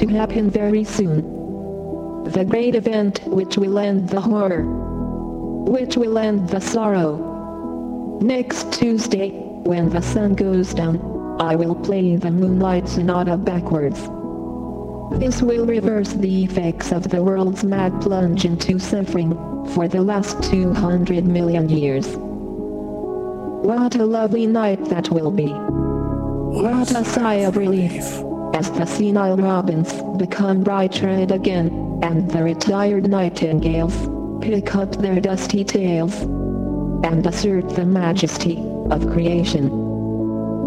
to happen very soon. The great event which will end the horror, which will end the sorrow. Next Tuesday, when the sun goes down, I will play the Moonlight Sonata backwards. This will reverse the effects of the world's mad plunge into suffering for the last 200 million years. What a lovely night that will be. What a sigh of relief as the senile robins become bright-red again, and the retired nightingales pick up their dusty tails and assert the majesty of creation.